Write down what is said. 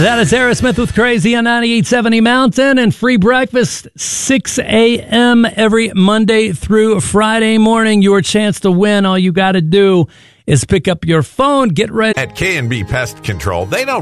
That is Aerosmith with Crazy on 98.70 Mountain, and free breakfast 6 a.m. every Monday through Friday morning. Your chance to win. All you got to do is pick up your phone, get ready. At K&B Pest Control, they don't